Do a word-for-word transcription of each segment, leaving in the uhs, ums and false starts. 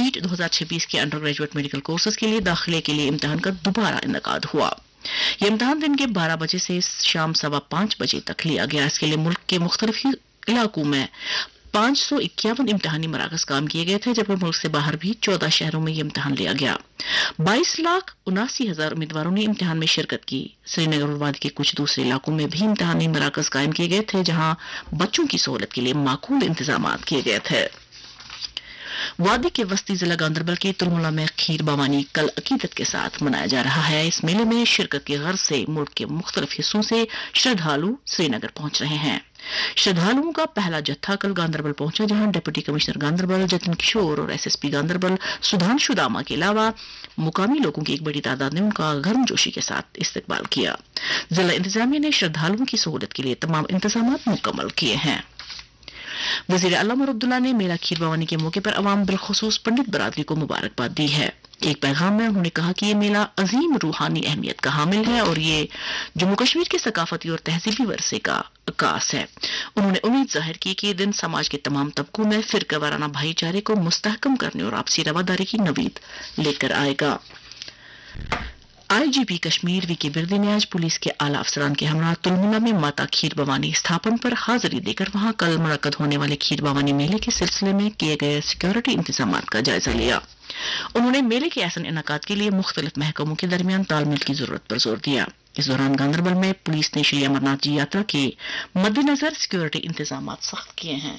NEET दो हज़ार छब्बीस के अंडर ग्रेजुएट मेडिकल कोर्सेज के लिए दाखिले के लिए इम्तिहान का दोबारा इनेकाद हुआ। ये इम्तिहान दिन के बारह बजे से शाम सवा पाँच बजे तक लिया गया। इसके लिए मुल्क के मुख्तलिफ इलाकों में पाँच सौ इक्यावन इम्तिहानी मराकज काम किए गए थे, जबकि मुल्क से बाहर भी चौदह शहरों में ये इम्तिहान लिया गया। बाईस लाख उनासी हजार उम्मीदवारों ने इम्तिहान में शिरकत की। श्रीनगर और वादी के कुछ दूसरे इलाकों में भी इम्तिहानी मराकज कायम किए गए थे, जहां बच्चों की सहूलत के लिए माकूल इंतजाम किए गए थे। वादी के वस्ती जिला गांदरबल के तुरमुला में खीर बवानी कल अकीदत के साथ मनाया जा रहा है। इस मेले में शिरकत की गर्ज से मुल्क के मुख्तलिफ हिस्सों से श्रद्धालु श्रीनगर पहुंच रहे हैं। श्रद्धालुओं का पहला जत्था कल गांदरबल पहुंचा, जहां डिप्टी कमिश्नर गांदरबल जतिन किशोर और एसएसपी गांदरबल सुधांशु दामा के अलावा मुकामी लोगों की एक बड़ी तादाद ने उनका गर्मजोशी के साथ इस्तकबाल किया। जिला इंतजामिया ने श्रद्धालुओं की सहूलत के लिए तमाम इंतजाम मुकम्मल किए हैं। वजीर आला उमर अब्दुल्ला ने मेला खीर बवानी के मौके पर अवाम बिलखुसूस पंडित बरादरी को मुबारकबाद दी है। एक पैगाम में उन्होंने कहा कि ये मेला अजीम रूहानी अहमियत का हामिल है और ये जम्मू कश्मीर के सकाफती और तहजीबी वर्से का अक्कास है। उन्होंने उम्मीद जाहिर की कि ये दिन समाज के तमाम तबकों में फिरका वाराना भाईचारे को मुस्तहकम करने और आपसी रवादारी की नवीद लेकर आएगा। आईजीपी कश्मीर वी के बिरदी ने आज पुलिस के आला अफसरान के हमरा तुलमुला में माता खीर बवानी स्थापन पर हाजिरी देकर वहां कल मुनक्कद होने वाले खीर बवानी मेले के सिलसिले में किए गए सिक्योरिटी इंतजाम का जायजा लिया। उन्होंने मेले के ऐसे इनेकाद के लिए मुख्तलिफ महकमों के दरमियान तालमेल की जरूरत पर जोर दिया। इस दौरान गांदरबल में पुलिस ने श्री अमरनाथ जी यात्रा के मद्देनजर सिक्योरिटी इंतजाम सख्त किए हैं।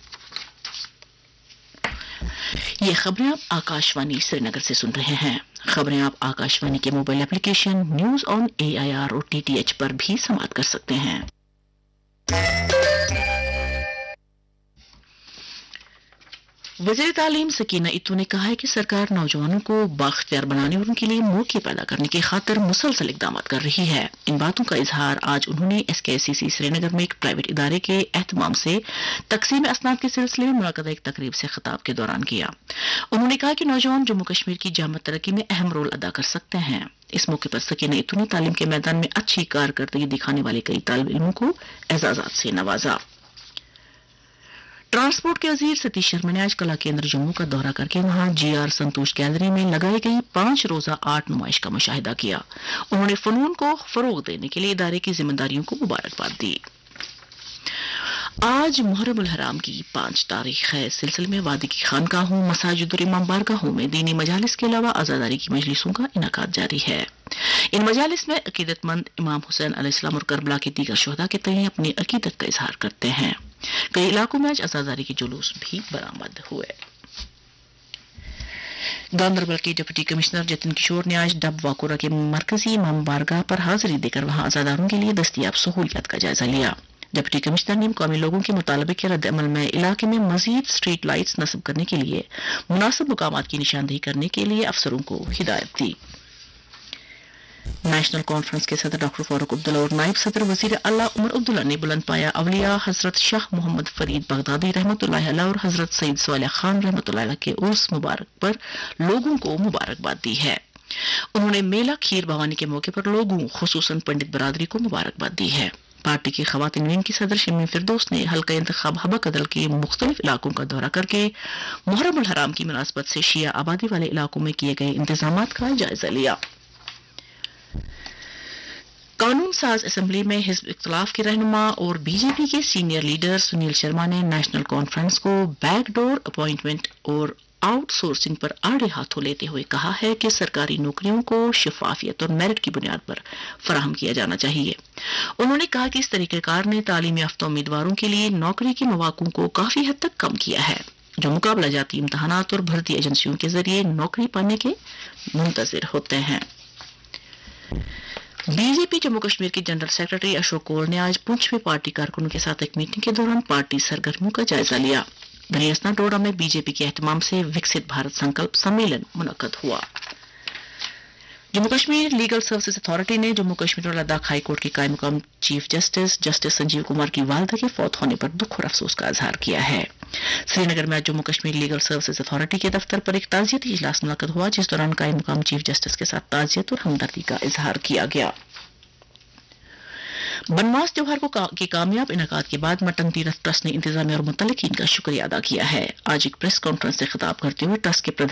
ये खबरें आप आकाशवाणी श्रीनगर से सुन रहे हैं। खबरें आप आकाशवाणी के mobile application news on AIR और टीटीएच पर भी समाप्त कर सकते हैं। वज़ीर तालीम सकीना इत्तू ने कहा है कि सरकार नौजवानों को बाख्तियार बनाने और उनके लिए मौके पैदा करने की खातिर मुसलसल इक़दाम कर रही है। इन बातों का इजहार आज उन्होंने एसकेसीसी श्रीनगर में एक प्राइवेट इदारे के एहतमाम से तकसीम असनाद के सिलसिले में मुनक़्क़दा एक तकरीब से खिताब के दौरान किया। उन्होंने कहा कि नौजवान जम्मू कश्मीर की जामत तरक्की में अहम रोल अदा कर सकते हैं। इस मौके पर सकीना इत्तू ने तालीम के मैदान में अच्छी कारकर्दगी दिखाने वाले कई तालिब इल्मों को एजाज़ात से नवाजा। ट्रांसपोर्ट के वजीर सतीश शर्मा ने आज कला केंद्र जम्मू का दौरा करके वहां जीआर संतोष गैलरी में लगाई गई पांच रोजा आर्ट नुमाइश का मुशाहिदा किया। उन्होंने फनून को फरोग देने के लिए इदारे की जिम्मेदारियों को मुबारकबाद दी। आज मुहर्रम उल हराम की पांच तारीख है। इस सिलसिले में वादी की खानकाहों, मसाजिद और इमाम बारगाहों में दीनी मजालिस के अलावा आजादारी की मजलिसों का इनाकाद जारी है। इन मजालिस में अकीदतमंद इमाम हुसैन अलैहिस्सलाम और करबला के दीगर शोहदा के तय अपनी अकीदत का इजहार करते हैं। कई इलाकों में आज आजादारी के जुलूस भी बरामद हुए। गांदरबल के डिप्टी कमिश्नर जतिन किशोर ने आज डब वाकुरा के मरकजी इमाम बारगाह पर हाजिरी देकर वहां आजादारों के लिए दस्तयाब सहूलियत का जायजा लिया। डिप्टी कमिश्नर ने मुकामी लोगों के मुतालबे के रद्द-ए-अमल में इलाके में मजीद स्ट्रीट लाइट्स नस्ब करने के लिए मुनासिब मुकामात की निशानदेही करने के लिए अफसरों को हिदायत दी। नेशनल कॉन्फ्रेंस के सदर डॉक्टर फारूक अब्दुल्ला और नायब सदर वजीर आला उमर अब्दुल्ला ने बुलंद पाया अवलिया हजरत शाह मोहम्मद फरीद बगदादी रहमतुल्लाह अलैह और हजरत सईद सालेह खान रहमतुल्लाह अलैह के उर्स मुबारक पर लोगों को मुबारकबाद दी है। उन्होंने मेला खीर बवानी के मौके पर लोगों खुसूसन पंडित बरादरी को मुबारकबाद दी है। पार्टी की खवातीन विंग की सदर शमीम फिरदौस ने हल्का इंतखाब हबा कदल के मुख्तलिफ इलाकों का दौरा करके मुहर्रम उल हराम की मुनासबत से शिया आबादी वाले इलाकों में किए गए इंतजामात का जायजा लिया। कानून साज असेंबली में हिज़्ब इख्तिलाफ के रहनुमा और बीजेपी के सीनियर लीडर सुनील शर्मा ने नेशनल कॉन्फ्रेंस को बैकडोर अपॉइंटमेंट और आउटसोर्सिंग पर आड़े हाथों लेते हुए कहा है कि सरकारी नौकरियों को शफाफियत और मेरिट की बुनियाद पर फराहम किया जाना चाहिए। उन्होंने कहा कि इस तरीकेकार ने तालीम याफ्ता उम्मीदवारों के लिए नौकरी के मौक़ों को काफी हद तक कम किया है, जो मुकाबला जाती इम्तहानात और भर्ती एजेंसियों के जरिए नौकरी पाने के मुंतजिर होते हैं। बीजेपी जम्मू कश्मीर के जनरल सेक्रेटरी अशोक कौर ने आज पुंछ में पार्टी कारकुनों के साथ एक मीटिंग के दौरान पार्टी सरगर्मियों का जायजा लिया। बनियासना डोडा में बीजेपी के एहतमाम से विकसित भारत संकल्प सम्मेलन मुनक्कद हुआ। Jammu Kashmir legal services authority ने जम्मू कश्मीर और लद्दाख हाई कोर्ट के कायम मुकाम chief justice justice Sanjeev Kumar की वालदा के फौत होने पर दुख और अफसोस का इजहार किया है। श्रीनगर में आज Jammu Kashmir legal services authority के दफ्तर पर एक ताजियती इजलास मुनक्कद हुआ, जिस दौरान कायम मुकाम चीफ जस्टिस के साथ ताजियत और हमदर्दी का इजहार किया गया। बनमास त्योहार को का, के कामयाब इनकाद के बाद मटन तीरथ ट्रस्ट ने इंतजामिया और मुतल्लिकीन का शुक्रिया अदा किया है। आज एक प्रेस कॉन्फ्रेंस से खिताब करते हुए ट्रस्ट के